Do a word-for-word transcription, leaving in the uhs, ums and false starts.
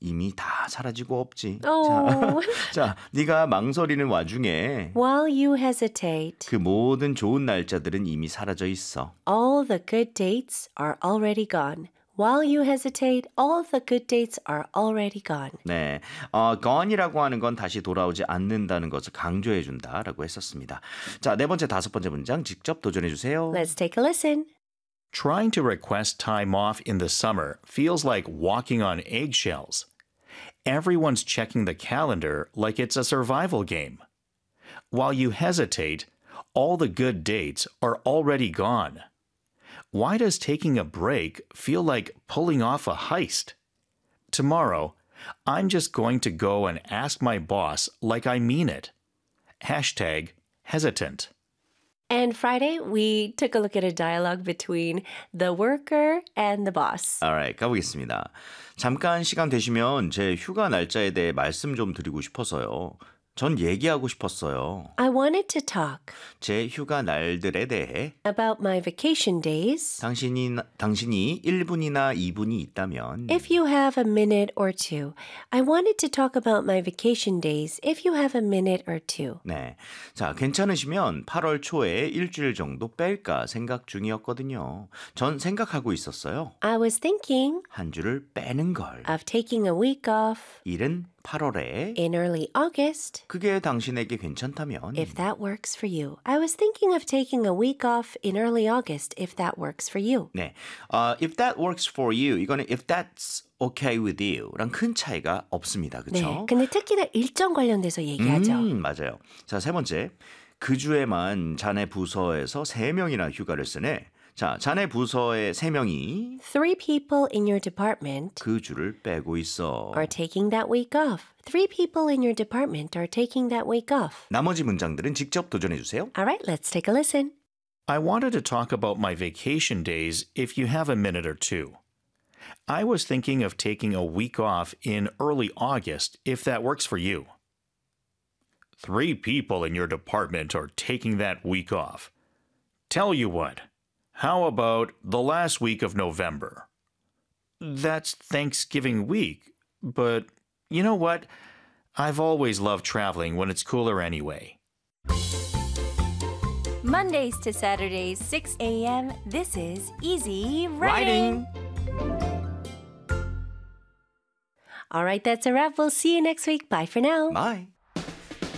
이미 다 사라지고 없지. Oh. 자, 자, 네가 망설이는 와중에 While you hesitate, 그 모든 좋은 날짜들은 이미 사라져 있어. all the good dates are already gone. While you hesitate, all the good dates are already gone. 네, 어, gone이라고 하는 건 다시 돌아오지 않는다는 것을 강조해 준다라고 했었습니다. 자, 네 번째, 다섯 번째 문장 직접 도전해 주세요. Let's take a listen. Trying to request time off in the summer feels like walking on eggshells. Everyone's checking the calendar like it's a survival game. While you hesitate, all the good dates are already gone. Why does taking a break feel like pulling off a heist? Tomorrow, I'm just going to go and ask my boss like I mean it. Hashtag hesitant. And Friday, we took a look at a dialogue between the worker and the boss. Alright, 가보겠습니다. 잠깐 시간 되시면 제 휴가 날짜에 대해 말씀 좀 드리고 싶어서요. 전 얘기하고 싶었어요. I wanted to talk 제 휴가 날들에 대해 about my vacation days. 당신이, 당신이 일 분이나 이 분이 있다면 If you have a minute or two, I wanted to talk about my vacation days if you have a minute or two. 네, 자 괜찮으시면 팔월 초에 일주일 정도 뺄까 생각 중이었거든요. 전 생각하고 있었어요. I was thinking 한 주를 빼는 걸. of taking a week off 일은 팔월에 in early August. 그게 당신에게 괜찮다면 If that works for you. I was thinking of taking a week off in early August if that works for you. 네, 어, if that works for you 이거는 if that's okay with you랑 큰 차이가 없습니다. 네. 그렇죠? 근데 특히나 일정 관련돼서 얘기하죠. 음, 맞아요. 자, 세 번째. 그 주에만 자네 부서에서 세 명이나 휴가를 쓰네. 자, 자네 부서의 세 명이 Three people in your department 그 주를 빼고 있어. are taking that week off. Three people in your department are taking that week off. 나머지 문장들은 직접 도전해 주세요. All right, let's take a listen. I wanted to talk about my vacation days if you have a minute or two. I was thinking of taking a week off in early August if that works for you. Three people in your department are taking that week off. Tell you what, how about the last week of November? That's Thanksgiving week, but you know what? I've always loved traveling when it's cooler anyway. Mondays to Saturdays, six a.m. This is Easy Writing. All right, that's a wrap. We'll see you next week. Bye for now. Bye.